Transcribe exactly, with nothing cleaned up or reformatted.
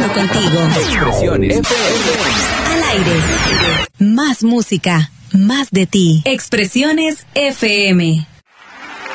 Conectando contigo. Expresiones F M. Al aire. Más música, más de ti. Expresiones F M.